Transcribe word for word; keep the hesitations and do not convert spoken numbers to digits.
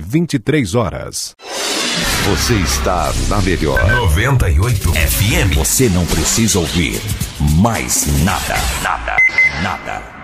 vinte e três horas. Você está na melhor noventa e oito F M. Você não precisa ouvir mais nada. Nada. Nada.